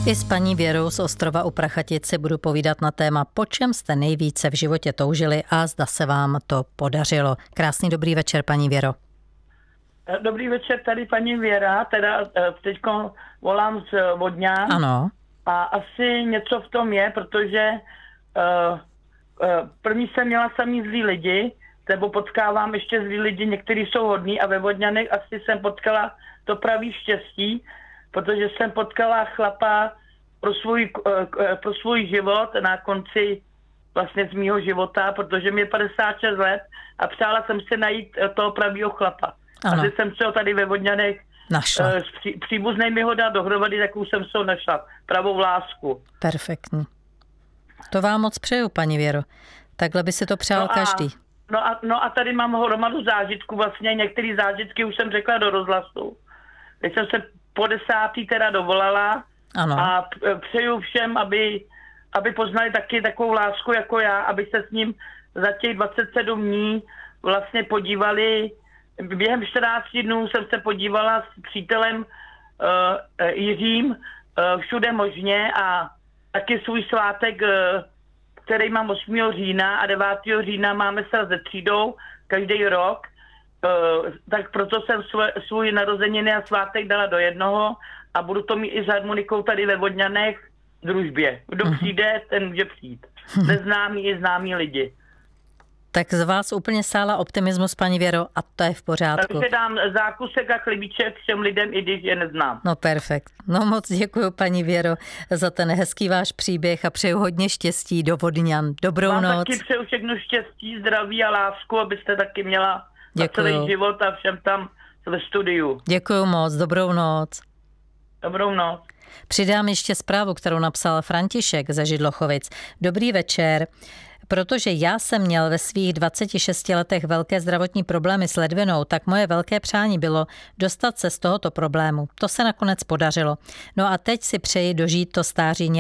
I s paní Věrou z ostrova u Prachatic si budu povídat na téma, po čem jste nejvíce v životě toužili a zda se vám to podařilo. Krásný dobrý večer, paní Věro. Dobrý večer, tady paní Věra, teda teďko volám z Vodňan. Ano. A asi něco v tom je, protože první jsem měla samý zlý lidi, nebo potkávám ještě zlý lidi, někteří jsou hodní a ve Vodňanech asi jsem potkala to pravý štěstí, protože jsem potkala chlapa pro svůj život na konci vlastně z mýho života, protože mi je 56 let a přála jsem se najít toho pravýho chlapa. Ano. A když jsem se ho tady ve Vodňanech Našla. s příbuzným ho dal dohromady, tak už jsem se ho našla. Pravou lásku. Perfektní. To vám moc přeju, paní Věro. Takhle by si to přál každý. No a tady mám hromadu zážitků, vlastně některé zážitky už jsem řekla do rozhlasu. Teď jsem se po 10. teda dovolala. Ano. A přeju všem, aby poznali taky takovou lásku jako já, aby se s ním za těch 27 dní vlastně podívali. Během 14 dnů jsem se podívala s přítelem Jiřím všude možně a taky svůj svátek, který mám 8. října a 9. října máme se se třídou každý rok, tak proto jsem svůj narozeniny a svátek dala do jednoho a budu to mít i s harmonikou tady ve Vodňanech v družbě. Kdo přijde, ten může přijít. Neznámí i známí lidi. Tak z vás úplně sála optimismus, paní Věro, a to je v pořádku. Takže dám zákusek a chlebíček všem lidem, i když je neznám. No perfekt. No moc děkuji, paní Věro, za ten hezký váš příběh a přeju hodně štěstí do Vodňan. Dobrou Vám noc. taky přeju všechno štěstí, zdraví a lásku, abyste taky měla na celý život a všem tam ve studiu. Děkuji moc, dobrou noc. Dobrou noc. Přidám ještě zprávu, kterou napsal František ze Židlochovic. Dobrý večer. Protože já jsem měl ve svých 26 letech velké zdravotní problémy s ledvinou, tak moje velké přání bylo dostat se z tohoto problému. To se nakonec podařilo. No a teď si přeji dožít to stáří